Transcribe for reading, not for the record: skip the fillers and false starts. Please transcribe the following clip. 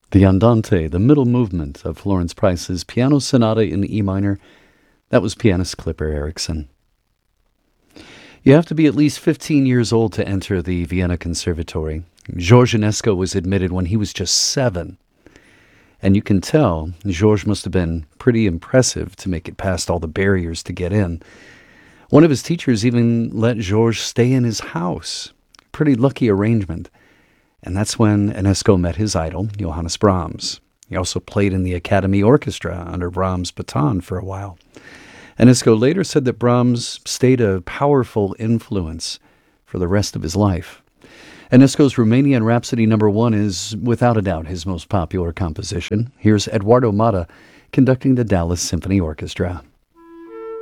The Andante, the middle movement of Florence Price's Piano Sonata in E minor, that was pianist Clipper Erickson. You have to be at least 15 years old to enter the Vienna Conservatory. Georges Enesco was admitted when he was just 7. And you can tell Georges must have been pretty impressive to make it past all the barriers to get in. One of his teachers even let Georges stay in his house. Pretty lucky arrangement. And that's when Enesco met his idol, Johannes Brahms. He also played in the Academy Orchestra under Brahms' baton for a while. Enesco later said that Brahms stayed a powerful influence for the rest of his life. Enesco's Romanian Rhapsody No. 1 is, without a doubt, his most popular composition. Here's Eduardo Mata conducting the Dallas Symphony Orchestra.